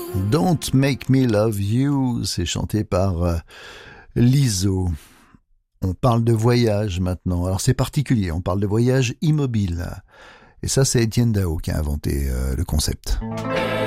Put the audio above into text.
Don't Make Me Love You, c'est chanté par Lizzo. On parle de voyage maintenant. Alors c'est particulier, on parle de voyage immobile. Et ça, c'est Etienne Dao qui a inventé le concept.